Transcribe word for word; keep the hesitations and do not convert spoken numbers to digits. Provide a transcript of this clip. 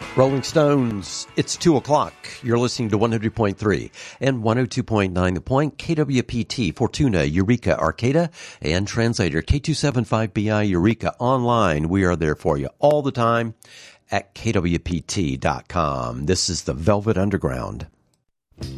Rolling Stones, it's two o'clock. You're listening to one hundred point three and one oh two point nine The Point, K W P T, Fortuna, Eureka, Arcata, and translator K two seventy-five B I Eureka. Online, we are there for you all the time at K W P T dot com. This is the Velvet Underground.